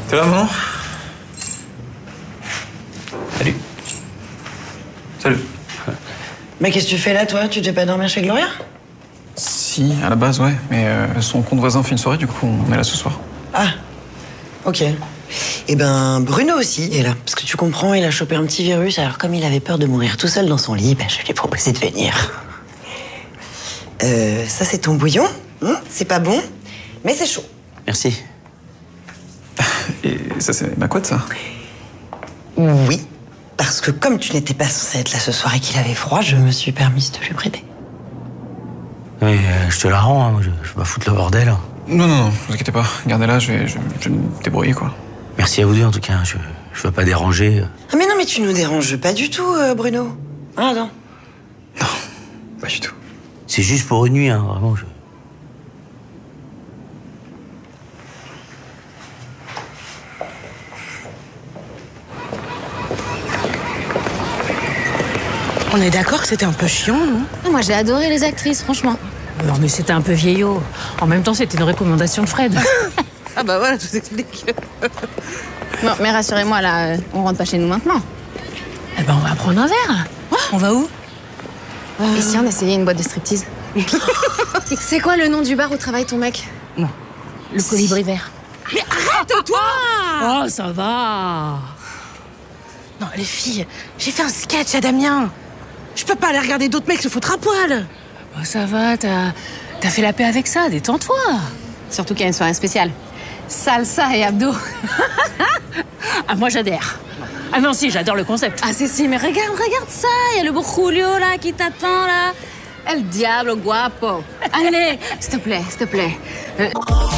T'es là, maman? Salut. Salut. Mais qu'est-ce que tu fais là, toi? Tu devais pas dormir chez Gloria? Si, à la base, ouais. Mais son compte voisin fait une soirée, du coup, on est là ce soir. Ah, ok. Eh ben, Bruno aussi est là. Parce que tu comprends, il a chopé un petit virus. Alors, comme il avait peur de mourir tout seul dans son lit, ben, je lui ai proposé de venir. Ça, c'est ton bouillon. C'est pas bon, mais c'est chaud. Merci. Et ça, c'est ma couette, ça? Oui, parce que comme tu n'étais pas censé être là ce soir et qu'il avait froid, je me suis permise de lui prêter. Mais je te la rends, hein. Je vais pas foutre le bordel. Non, vous inquiétez pas. Gardez-la, je vais me débrouiller, quoi. Merci à vous deux, en tout cas. Je veux pas déranger. Ah mais non, mais tu nous déranges pas du tout, Bruno. Ah non. Non, pas du tout. C'est juste pour une nuit, hein, vraiment. On est d'accord que c'était un peu chiant, non? Moi, j'ai adoré les actrices, franchement. Non, mais c'était un peu vieillot. En même temps, c'était une recommandation de Fred. Ah bah voilà, tout s'explique. Non, mais rassurez-moi, là, on rentre pas chez nous maintenant. Eh ben, on va prendre un verre. On va où? Et si on essayait une boîte de striptease? C'est quoi le nom du bar où travaille ton mec? Non. Le colibri vert. Mais arrête-toi! Oh, ça va. Non, les filles, j'ai fait un sketch à Damien. Je peux pas aller regarder d'autres mecs se foutre à poil. Oh, ça va, t'as fait la paix avec ça, détends-toi. Surtout qu'il y a une soirée spéciale. Salsa et abdos. Ah, moi, j'adhère. Ah non, si, j'adore le concept. Ah, si, mais regarde ça. Il y a le beau Julio, là, qui t'attend, là. El diablo guapo. Allez, s'il te plaît.